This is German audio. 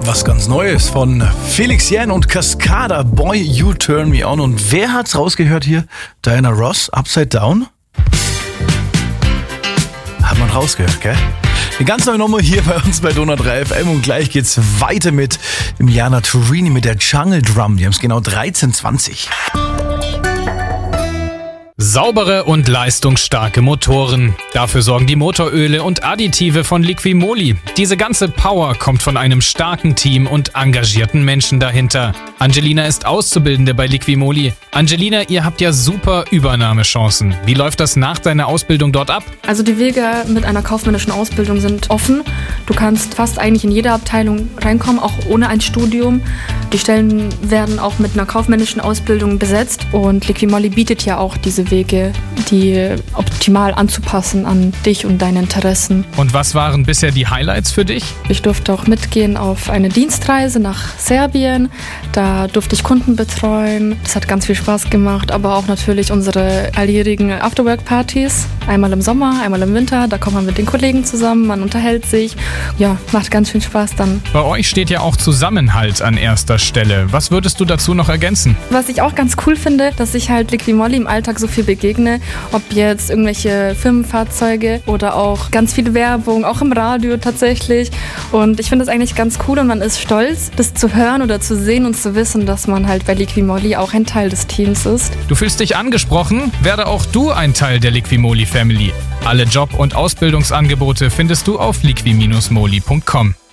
was ganz Neues von Felix Jähn und Cascada, Boy, You Turn Me On. Und wer hat's rausgehört hier? Diana Ross, Upside Down? Hat man rausgehört, gell? Eine ganz neue Nummer hier bei uns bei Donau 3 FM und gleich geht's weiter mit Emilia Turini mit der Jungle Drum. Die haben's genau 13:20. Saubere und leistungsstarke Motoren. Dafür sorgen die Motoröle und Additive von Liqui-Moly. Diese ganze Power kommt von einem starken Team und engagierten Menschen dahinter. Angelina ist Auszubildende bei Liqui-Moly. Angelina, ihr habt ja super Übernahmechancen. Wie läuft das nach deiner Ausbildung dort ab? Also die Wege mit einer kaufmännischen Ausbildung sind offen. Du kannst fast eigentlich in jede Abteilung reinkommen, auch ohne ein Studium. Die Stellen werden auch mit einer kaufmännischen Ausbildung besetzt und Liqui-Moly bietet ja auch diese Wege, die optimal anzupassen an dich und deine Interessen. Und was waren bisher die Highlights für dich? Ich durfte auch mitgehen auf eine Dienstreise nach Serbien. Da durfte ich Kunden betreuen. Das hat ganz viel Spaß gemacht, aber auch natürlich unsere alljährigen Afterwork-Partys. Einmal im Sommer, einmal im Winter. Da kommt man mit den Kollegen zusammen, man unterhält sich. Ja, macht ganz viel Spaß dann. Bei euch steht ja auch Zusammenhalt an erster Stelle. Was würdest du dazu noch ergänzen? Was ich auch ganz cool finde, dass ich halt Liqui-Moly im Alltag so viel begegne. Ob jetzt irgendwelche Firmenfahrzeuge oder auch ganz viel Werbung, auch im Radio tatsächlich. Und ich finde das eigentlich ganz cool und man ist stolz, das zu hören oder zu sehen und zu wissen, dass man halt bei Liqui-Moly auch ein Teil des Teams ist. Du fühlst dich angesprochen? Werde auch du ein Teil der Liqui-Moly Family. Alle Job- und Ausbildungsangebote findest du auf liqui-moly.com.